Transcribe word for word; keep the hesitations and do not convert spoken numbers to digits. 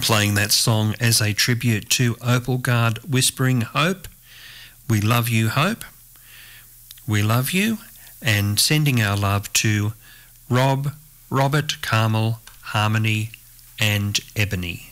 playing that song as a tribute to Opalgard Whispering Hope. We love you, Hope. We love you, and sending our love to Rob, Robert, Carmel, Harmony and Ebony.